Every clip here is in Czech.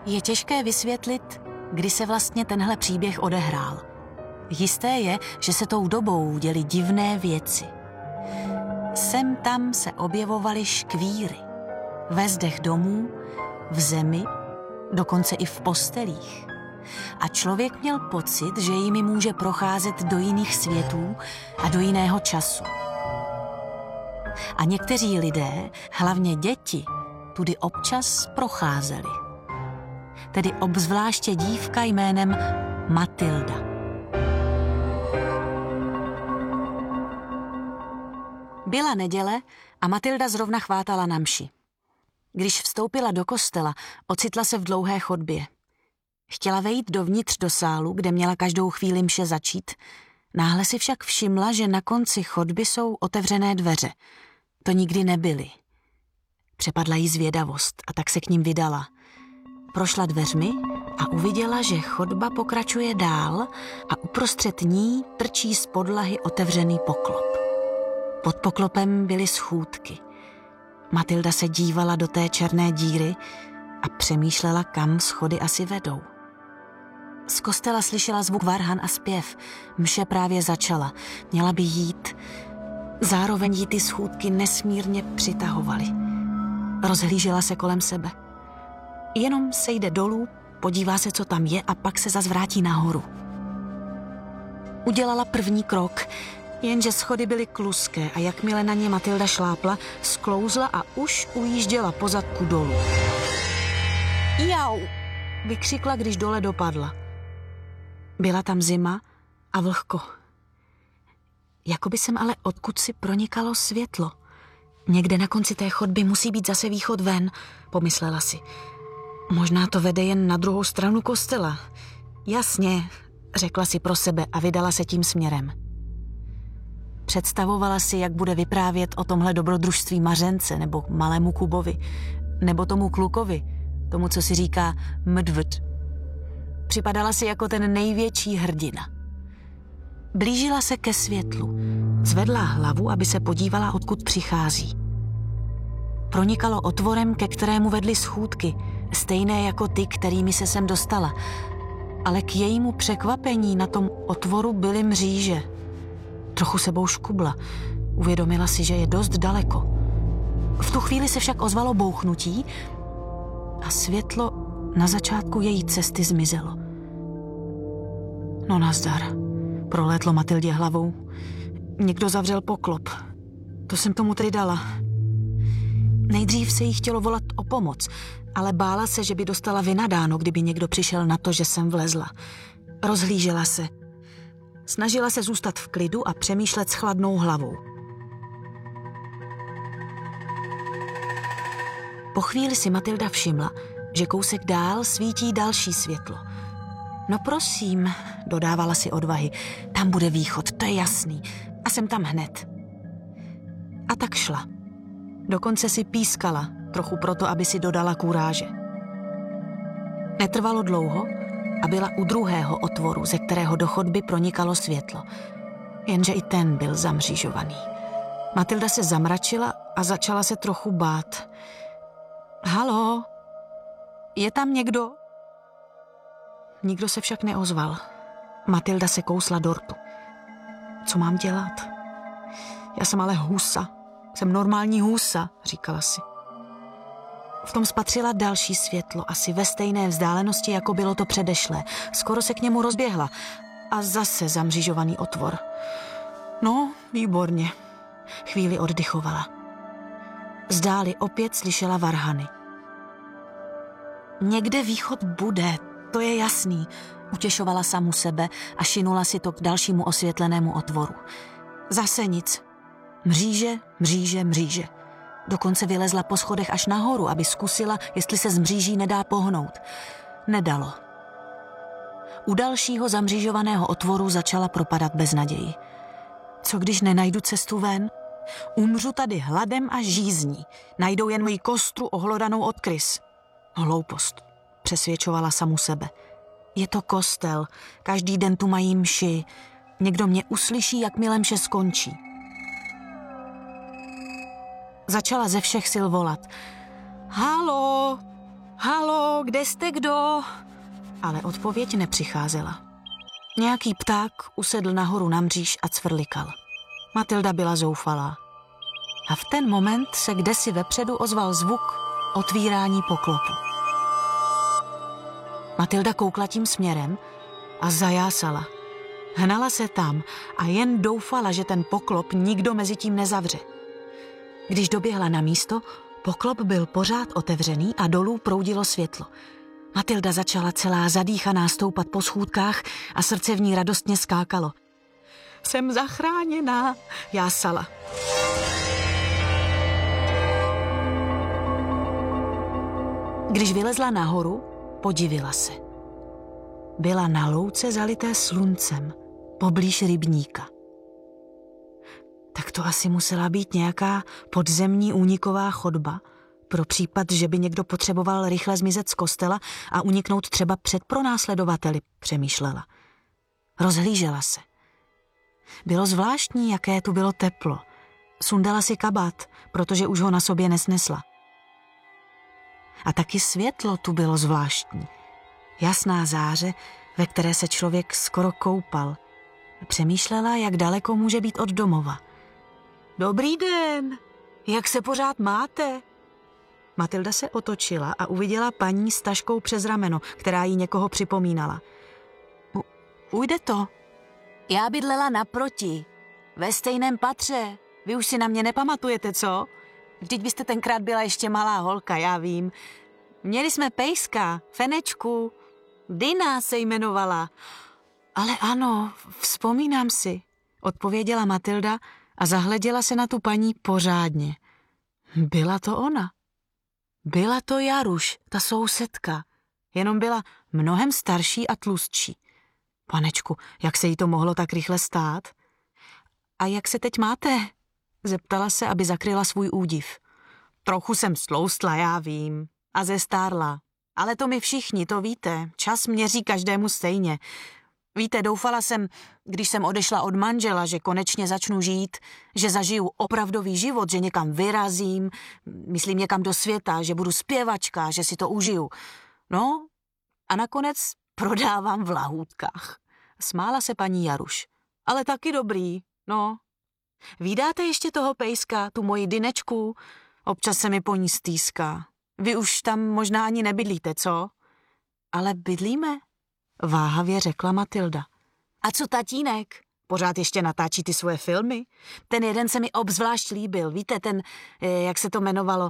Je těžké vysvětlit, kdy se vlastně tenhle příběh odehrál. Jisté je, že se tou dobou děly divné věci. Sem tam se objevovaly škvíry. Ve zdech domů, v zemi, dokonce i v postelích. A člověk měl pocit, že jimi může procházet do jiných světů a do jiného času. A někteří lidé, hlavně děti, tudy občas procházeli. Tedy obzvláště dívka jménem Matilda. Byla neděle a Matilda zrovna chvátala na mši. Když vstoupila do kostela, ocitla se v dlouhé chodbě. Chtěla vejít dovnitř do sálu, kde měla každou chvíli mše začít. Náhle si však všimla, že na konci chodby jsou otevřené dveře. To nikdy nebyly. Přepadla jí zvědavost a tak se k ním vydala. Prošla dveřmi a uviděla, že chodba pokračuje dál a uprostřed ní trčí z podlahy otevřený poklop. Pod poklopem byly schůdky. Matilda se dívala do té černé díry a přemýšlela, kam schody asi vedou. Z kostela slyšela zvuk varhan a zpěv. Mše právě začala. Měla by jít. Zároveň jí ty schůdky nesmírně přitahovaly. Rozhlížela se kolem sebe. Jenom sejde dolů, podívá se, co tam je a pak se zas vrátí nahoru. Udělala první krok, jenže schody byly kluské a jakmile na ně Matilda šlápla, sklouzla a už ujížděla po zadku dolů. Jau! Vykřikla, když dole dopadla. Byla tam zima a vlhko. Jakoby sem ale odkud si pronikalo světlo. Někde na konci té chodby musí být zase východ ven, pomyslela si. Možná to vede jen na druhou stranu kostela. Jasně, řekla si pro sebe a vydala se tím směrem. Představovala si, jak bude vyprávět o tomhle dobrodružství Mařence nebo malému Kubovi, nebo tomu klukovi, tomu, co si říká Mdvd. Připadala si jako ten největší hrdina. Blížila se ke světlu. Zvedla hlavu, aby se podívala, odkud přichází. Pronikalo otvorem, ke kterému vedly schůdky, stejné jako ty, kterými se sem dostala. Ale k jejímu překvapení na tom otvoru byly mříže. Trochu sebou škubla. Uvědomila si, že je dost daleko. V tu chvíli se však ozvalo bouchnutí a světlo na začátku její cesty zmizelo. No nazdar, prolétlo Matildě hlavou. Někdo zavřel poklop. To jsem tomu tedy dala. Nejdřív se jí chtělo volat o pomoc, ale bála se, že by dostala vynadáno, kdyby někdo přišel na to, že jsem vlezla. Rozhlížela se. Snažila se zůstat v klidu a přemýšlet s chladnou hlavou. Po chvíli si Matilda všimla, že kousek dál svítí další světlo. No prosím, dodávala si odvahy, tam bude východ, to je jasný. A jsem tam hned. A tak šla. Dokonce si pískala, trochu proto, aby si dodala kůráže. Netrvalo dlouho a byla u druhého otvoru, ze kterého do chodby pronikalo světlo. Jenže i ten byl zamřížovaný. Matilda se zamračila a začala se trochu bát. Haló? Je tam někdo? Nikdo se však neozval. Matilda se kousla do rtu. Co mám dělat? Já jsem ale husa. Jsem normální husa, říkala si. V tom spatřila další světlo, asi ve stejné vzdálenosti, jako bylo to předešlé. Skoro se k němu rozběhla. A zase zamřížovaný otvor. No, výborně. Chvíli oddychovala. Zdáli opět slyšela varhany. Někde východ bude, to je jasný, utěšovala samu sebe a šinula si to k dalšímu osvětlenému otvoru. Zase nic. Mříže, mříže, mříže. Dokonce vylezla po schodech až nahoru, aby zkusila, jestli se z mříží nedá pohnout. Nedalo. U dalšího zamřížovaného otvoru začala propadat beznaději. Co když nenajdu cestu ven? Umřu tady hladem a žízní. Najdou jen moji kostru ohlodanou od krys. Hloupost, přesvědčovala samu sebe. Je to kostel, každý den tu mají mši. Někdo mě uslyší, jakmile mše skončí. Začala ze všech sil volat. Haló, haló, kde jste kdo? Ale odpověď nepřicházela. Nějaký pták usedl nahoru na mříž a cvrlikal. Matilda byla zoufalá. A v ten moment se kdesi vepředu ozval zvuk otvírání poklopu. Matilda koukla tím směrem a zajásala. Hnala se tam a jen doufala, že ten poklop nikdo mezi tím nezavře. Když doběhla na místo, poklop byl pořád otevřený a dolů proudilo světlo. Matilda začala celá zadýchaná stoupat po schůdkách a srdce v ní radostně skákalo. Jsem zachráněná, jásala. Když vylezla nahoru, podivila se. Byla na louce zalité sluncem, poblíž rybníka. Tak to asi musela být nějaká podzemní úniková chodba, pro případ, že by někdo potřeboval rychle zmizet z kostela a uniknout třeba před pronásledovateli, přemýšlela. Rozhlížela se. Bylo zvláštní, jaké tu bylo teplo. Sundala si kabát, protože už ho na sobě nesnesla. A taky světlo tu bylo zvláštní. Jasná záře, ve které se člověk skoro koupal. Přemýšlela, jak daleko může být od domova. Dobrý den, jak se pořád máte? Matilda se otočila a uviděla paní s taškou přes rameno, která jí někoho připomínala. Ujde to? Já bydlela naproti, ve stejném patře. Vy už si na mě nepamatujete, co? Vždyť byste tenkrát byla ještě malá holka, já vím. Měli jsme pejska, Fenečku. Dina se jmenovala. Ale ano, vzpomínám si, odpověděla Matilda a zahleděla se na tu paní pořádně. Byla to ona. Byla to Jaruš, ta sousedka. Jenom byla mnohem starší a tlustší. Panečku, jak se jí to mohlo tak rychle stát? A jak se teď máte? Zeptala se, aby zakryla svůj údiv. Trochu jsem stloustla, já vím. A zestárla. Ale to my všichni, to víte. Čas měří každému stejně. Víte, doufala jsem, když jsem odešla od manžela, že konečně začnu žít, že zažiju opravdový život, že někam vyrazím, myslím někam do světa, že budu zpěvačka, že si to užiju. No a nakonec prodávám v lahůdkách. Smála se paní Jaruš. Ale taky dobrý, no. Vídáte ještě toho pejska, tu moji Dinečku? Občas se mi po ní stýská. Vy už tam možná ani nebydlíte, co? Ale bydlíme, váhavě řekla Matilda. A co tatínek? Pořád ještě natáčí ty svoje filmy? Ten jeden se mi obzvlášť líbil. Víte, ten, jak se to jmenovalo?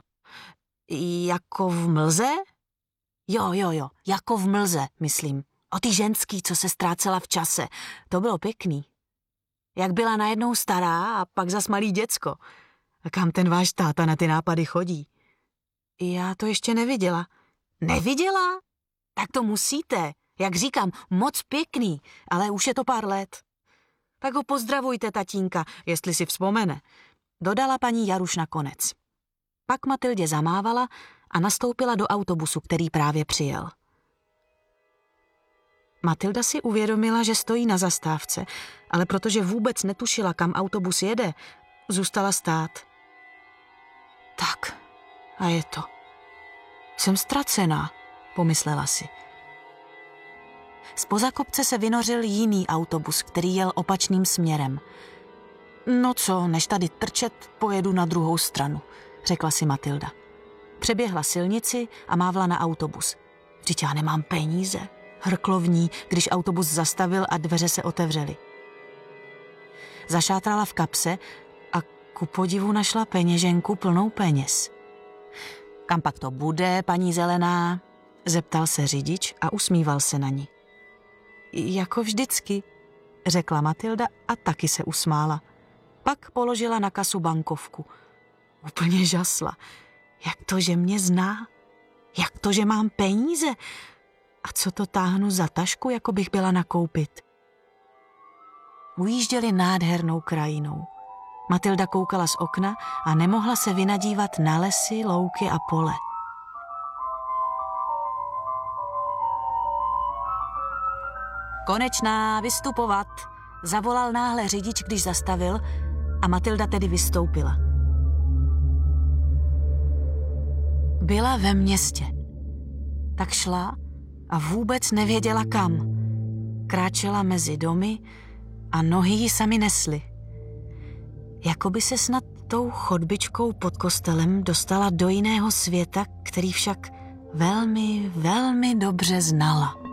Jako v mlze? Jo, jako v mlze, myslím. O ty ženský, co se ztrácela v čase. To bylo pěkný. Jak byla najednou stará a pak zas malý děcko. A kam ten váš táta na ty nápady chodí? Já to ještě neviděla. Neviděla? Tak to musíte. Jak říkám, moc pěkný, ale už je to pár let. Tak ho pozdravujte, tatínka, jestli si vzpomene. Dodala paní Jaruš nakonec. Pak Matildě zamávala a nastoupila do autobusu, který právě přijel. Matilda si uvědomila, že stojí na zastávce, ale protože vůbec netušila, kam autobus jede, zůstala stát. Tak, a je to. Jsem ztracená, pomyslela si. Zpoza kopce se vynořil jiný autobus, který jel opačným směrem. No co, než tady trčet, pojedu na druhou stranu, řekla si Matilda. Přeběhla silnici a mávla na autobus. Vždyť já nemám peníze, hrklo v ní, když autobus zastavil a dveře se otevřely. Zašátrala v kapse a ku podivu našla peněženku plnou peněz. Kam pak to bude, paní Zelená? Zeptal se řidič a usmíval se na ní. Jako vždycky, řekla Matilda a taky se usmála. Pak položila na kasu bankovku. Úplně žasla. Jak to, že mě zná? Jak to, že mám peníze? A co to táhnu za tašku, jako bych byla nakoupit? Ujížděli nádhernou krajinou. Matilda koukala z okna a nemohla se vynadívat na lesy, louky a pole. Konečná, vystupovat, zavolal náhle řidič, když zastavil, a Matilda tedy vystoupila. Byla ve městě. tak šla a vůbec nevěděla kam. Kráčela mezi domy a nohy ji sami nesly. Jakoby se snad tou chodbičkou pod kostelem dostala do jiného světa, který však velmi, velmi dobře znala.